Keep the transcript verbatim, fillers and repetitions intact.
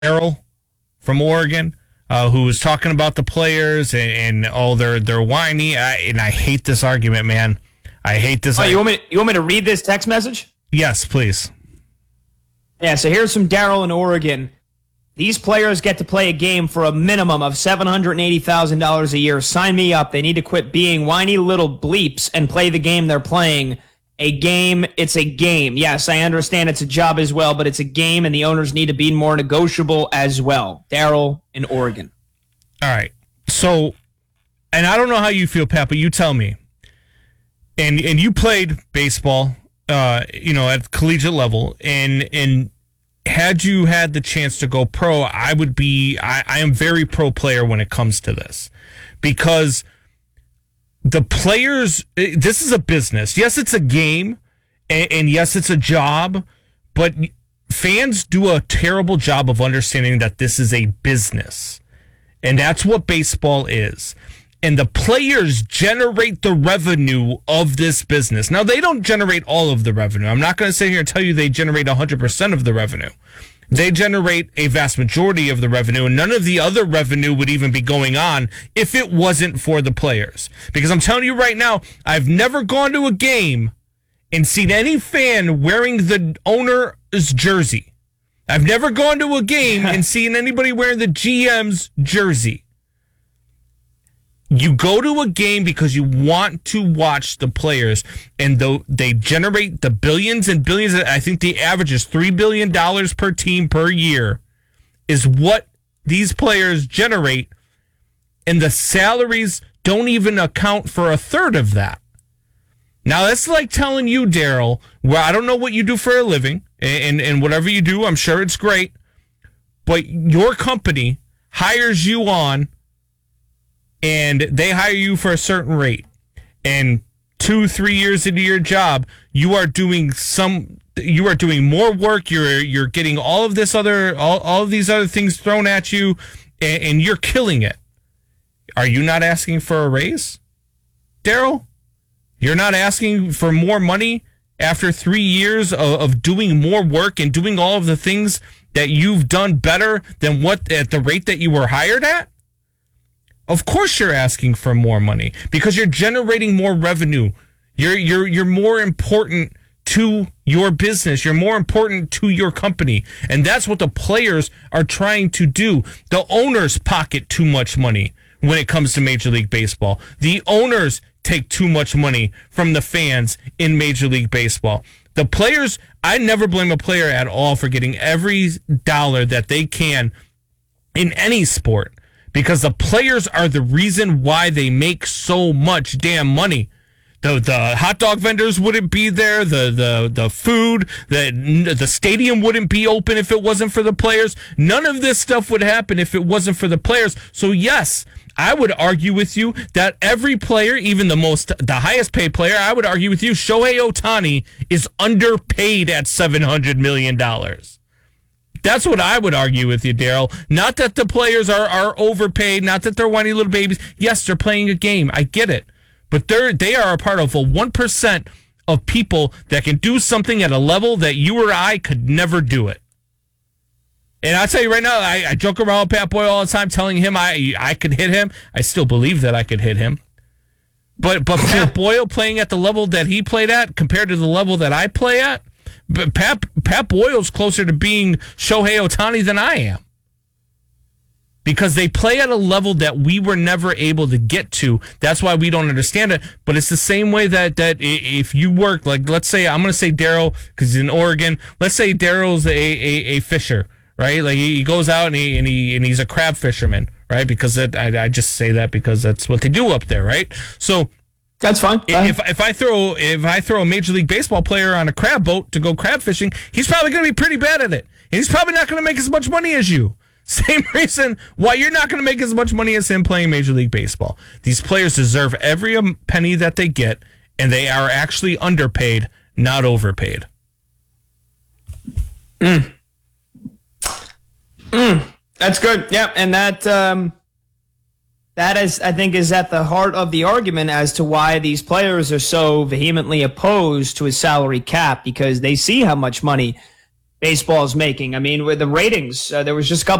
Daryl from Oregon, uh, who was talking about the players and, and oh, they're they're whiny. I, and I hate this argument, man. I hate this. Oh, you want me? You want me to read this text message? Yes, please. Yeah. So here's from Daryl in Oregon. These players get to play a game for a minimum of seven hundred eighty thousand dollars a year. Sign me up. They need to quit being whiny little bleeps and play the game they're playing. A game, it's a game. Yes, I understand it's a job as well, but it's a game, and the owners need to be more negotiable as well. Daryl in Oregon. All right. So, and I don't know how you feel, Pat, but you tell me. And and you played baseball, uh, you know, at collegiate level, and and had you had the chance to go pro, I would be. I, I am very pro player when it comes to this, because the players, this is a business. Yes, it's a game, and, and yes, it's a job, but fans do a terrible job of understanding that this is a business, and that's what baseball is. And the players generate the revenue of this business. Now, they don't generate all of the revenue. I'm not going to sit here and tell you they generate one hundred percent of the revenue. They generate a vast majority of the revenue, and none of the other revenue would even be going on if it wasn't for the players. Because I'm telling you right now, I've never gone to a game and seen any fan wearing the owner's jersey. I've never gone to a game and seen anybody wearing the G M's jersey. You go to a game because you want to watch the players, and though they generate the billions and billions. I think the average is three billion dollars per team per year is what these players generate, and the salaries don't even account for a third of that. Now, that's like telling you, Daryl, well, I don't know what you do for a living, and, and whatever you do, I'm sure it's great, but your company hires you on, and they hire you for a certain rate, and two, three years into your job, you are doing some, you are doing more work. You're you're getting all of this other, all, all of these other things thrown at you, and, and you're killing it. Are you not asking for a raise, Daryl? You're not asking for more money after three years of, of doing more work and doing all of the things that you've done better than what at the rate that you were hired at? Of course you're asking for more money because you're generating more revenue. You're you're you're more important to your business. You're more important to your company. And that's what the players are trying to do. The owners pocket too much money when it comes to Major League Baseball. The owners take too much money from the fans in Major League Baseball. The players, I never blame a player at all for getting every dollar that they can in any sport, because the players are the reason why they make so much damn money. The the hot dog vendors wouldn't be there. The the the food, the the stadium wouldn't be open if it wasn't for the players. None of this stuff would happen if it wasn't for the players. So yes, I would argue with you that every player, even the most the highest paid player, I would argue with you, Shohei Ohtani is underpaid at seven hundred million dollars. That's what I would argue with you, Daryl. Not that the players are, are overpaid, not that they're whiny little babies. Yes, they're playing a game. I get it. But they're they are a part of a one percent of people that can do something at a level that you or I could never do it. And I'll tell you right now, I, I joke around with Pat Boyle all the time, telling him I I could hit him. I still believe that I could hit him. But but Pat Boyle playing at the level that he played at compared to the level that I play at, but Pat, Pat Boyle's closer to being Shohei Ohtani than I am. Because they play at a level that we were never able to get to. That's why we don't understand it. But it's the same way that, that if you work, like, let's say, I'm going to say Daryl, because he's in Oregon. Let's say Daryl's a, a, a fisher, right? Like, he goes out and, he, and, he, and he's a crab fisherman, right? Because that, I, I just say that because that's what they do up there, right? So that's fine. If if I throw if I throw a Major League Baseball player on a crab boat to go crab fishing, he's probably going to be pretty bad at it. And he's probably not going to make as much money as you. Same reason why you're not going to make as much money as him playing Major League Baseball. These players deserve every penny that they get, and they are actually underpaid, not overpaid. Mm. Mm. That's good. Yeah, and that um, that is, I think, is at the heart of the argument as to why these players are so vehemently opposed to a salary cap, because they see how much money baseball is making. I mean, with the ratings, uh, there was just a couple